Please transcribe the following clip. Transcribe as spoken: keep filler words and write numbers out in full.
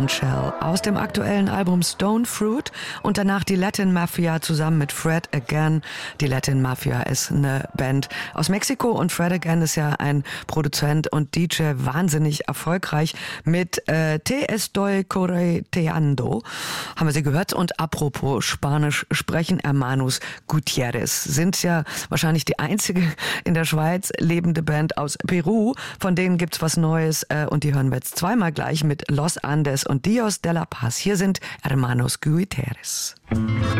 Bombshell aus dem aktuellen Album Stone Fruit und danach die Latin Mafia zusammen mit Fred Again. Die Latin Mafia ist eine Band aus Mexiko und Fred Again ist ja ein Produzent und D J, wahnsinnig erfolgreich mit äh, Te estoy correteando, haben wir sie gehört. Und apropos Spanisch sprechen, Hermanos Gutierrez sind ja wahrscheinlich die einzige in der Schweiz lebende Band aus Peru. Von denen gibt's was Neues äh, und die hören wir jetzt zweimal gleich mit Los Andes und Dios de la Paz. Hier sind Hermanos Gutierrez.